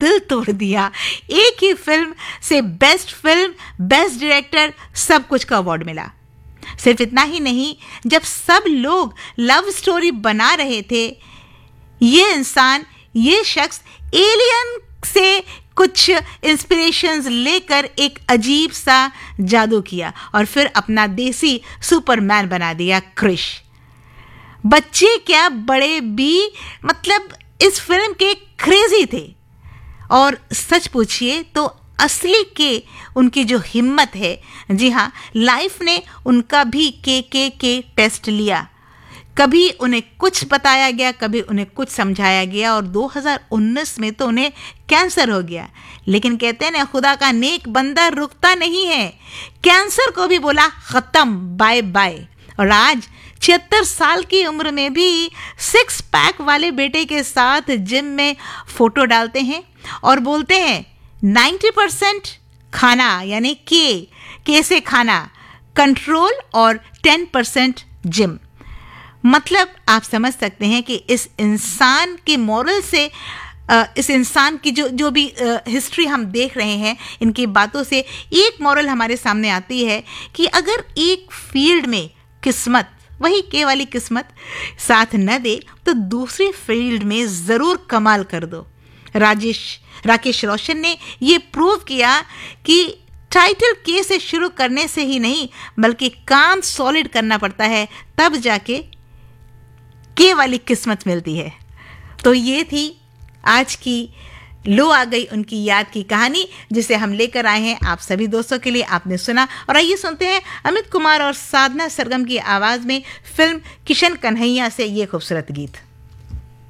दिल तोड़ दिया। एक ही फिल्म से बेस्ट फिल्म, बेस्ट डायरेक्टर, सब कुछ का अवार्ड मिला। सिर्फ इतना ही नहीं, जब सब लोग लव स्टोरी बना रहे थे, ये इंसान, ये शख्स एलियन से कुछ इंस्पिरेशंस लेकर एक अजीब सा जादू किया और फिर अपना देसी सुपरमैन बना दिया क्रिश। बच्चे क्या बड़े भी मतलब इस फिल्म के क्रेजी थे। और सच पूछिए तो असली के उनकी जो हिम्मत है, जी हाँ, लाइफ ने उनका भी के टेस्ट लिया। कभी उन्हें कुछ बताया गया, कभी उन्हें कुछ समझाया गया और 2019 में तो उन्हें कैंसर हो गया। लेकिन कहते हैं ना, खुदा का नेक बंदा रुकता नहीं है। कैंसर को भी बोला खत्म, बाय बाय। और आज 76 साल की उम्र में भी 6 पैक वाले बेटे के साथ जिम में फोटो डालते हैं और बोलते हैं 90% खाना यानी के से खाना कंट्रोल और 10% जिम। मतलब आप समझ सकते हैं कि इस इंसान के मॉरल से, इस इंसान की जो भी हिस्ट्री हम देख रहे हैं, इनकी बातों से एक मॉरल हमारे सामने आती है कि अगर एक फील्ड में किस्मत, वही के वाली किस्मत, साथ न दे तो दूसरी फील्ड में ज़रूर कमाल कर दो। राकेश रोशन ने ये प्रूव किया कि टाइटल के से शुरू करने से ही नहीं, बल्कि काम सॉलिड करना पड़ता है, तब जाके के वाली किस्मत मिलती है। तो ये थी आज की लो आ गई उनकी याद की कहानी, जिसे हम लेकर आए हैं आप सभी दोस्तों के लिए। आपने सुना, और आइए सुनते हैं अमित कुमार और साधना सरगम की आवाज़ में फिल्म किशन कन्हैया से ये खूबसूरत गीत।